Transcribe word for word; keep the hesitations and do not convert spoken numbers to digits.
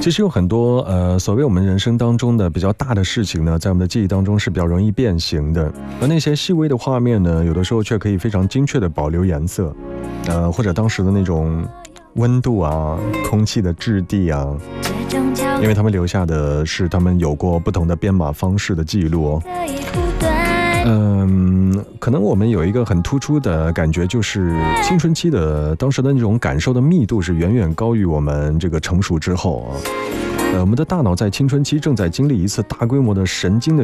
其实有很多呃，所谓我们人生当中的比较大的事情呢，在我们的记忆当中是比较容易变形的，而那些细微的画面呢，有的时候却可以非常精确的保留颜色，呃，或者当时的那种温度啊，空气的质地啊，因为他们留下的是他们有过不同的编码方式的记录哦。嗯，可能我们有一个很突出的感觉，就是青春期的当时的那种感受的密度是远远高于我们这个成熟之后啊。呃，我们的大脑在青春期正在经历一次大规模的神经的